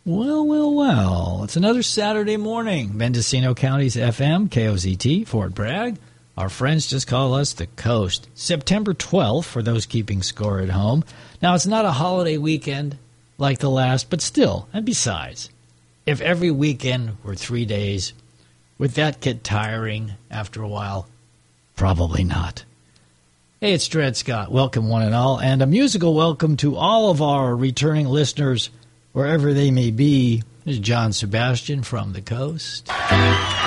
Well, well, well. It's another Saturday morning. Mendocino County's FM, KOZT, Fort Bragg. Our friends just call us the Coast. September 12th, for those keeping score at home. Now, it's not a holiday weekend like the last, but still, and besides, if every weekend were 3 days, would that get tiring after a while? Probably not. Hey, it's Dred Scott. Welcome, one and all, and a musical welcome to all of our returning listeners, wherever they may be. This is John Sebastian from the Coast.